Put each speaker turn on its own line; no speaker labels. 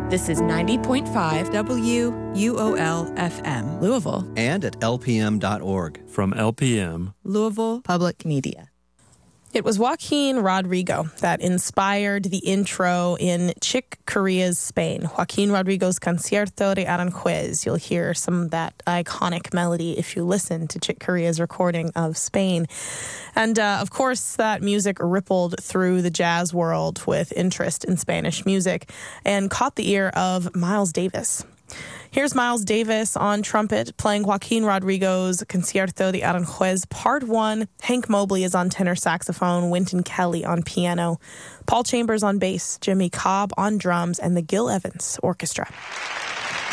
This is 90.5 WUOL-FM, Louisville.
And at lpm.org.
From LPM,
Louisville Public Media.
It was Joaquin Rodrigo that inspired the intro in Chick Corea's Spain. Joaquin Rodrigo's Concierto de Aranjuez. You'll hear some of that iconic melody if you listen to Chick Corea's recording of Spain. And, of course, that music rippled through the jazz world with interest in Spanish music and caught the ear of Miles Davis. Here's Miles Davis on trumpet playing Joaquin Rodrigo's Concierto de Aranjuez Part 1. Hank Mobley is on tenor saxophone, Wynton Kelly on piano, Paul Chambers on bass, Jimmy Cobb on drums, and the Gil Evans Orchestra.